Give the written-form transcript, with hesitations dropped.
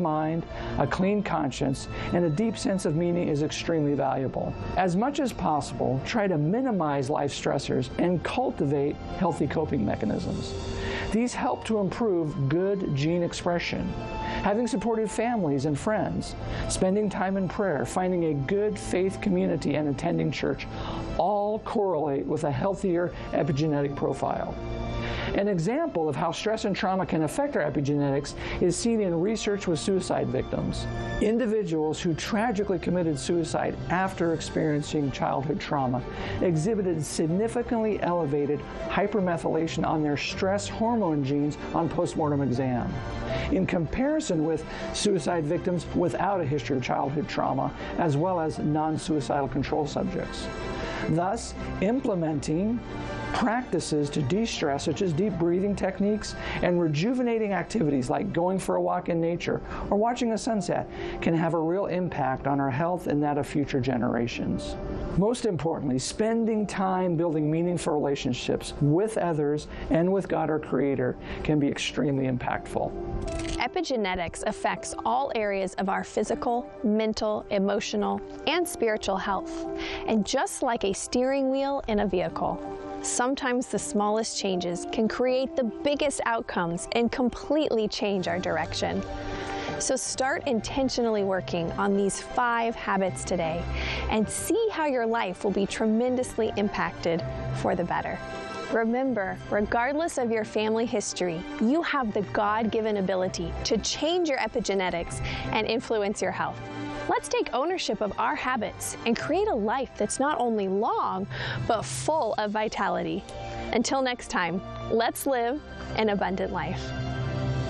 mind, a clean conscience, and a deep sense of meaning is extremely valuable. As much as possible, try to minimize life stressors and cultivate healthy coping mechanisms. These help to improve good gene expression. Having supportive families and friends, spending time in prayer, finding a good faith community, and attending church all correlate with a healthier epigenetic profile. An example of how stress and trauma can affect our epigenetics is seen in research with suicide victims. Individuals who tragically committed suicide after experiencing childhood trauma exhibited significantly elevated hypermethylation on their stress hormone genes on postmortem exam, in comparison with suicide victims without a history of childhood trauma, as well as non-suicidal control subjects. Thus, implementing practices to de-stress, such as deep breathing techniques and rejuvenating activities like going for a walk in nature or watching a sunset, can have a real impact on our health and that of future generations. Most importantly, spending time building meaningful relationships with others and with God, our Creator, can be extremely impactful. Epigenetics affects all areas of our physical, mental, emotional, and spiritual health. And just like a steering wheel in a vehicle, sometimes the smallest changes can create the biggest outcomes and completely change our direction. So start intentionally working on these 5 habits today and see how your life will be tremendously impacted for the better. Remember, regardless of your family history, you have the God-given ability to change your epigenetics and influence your health. Let's take ownership of our habits and create a life that's not only long, but full of vitality. Until next time, let's live an abundant life.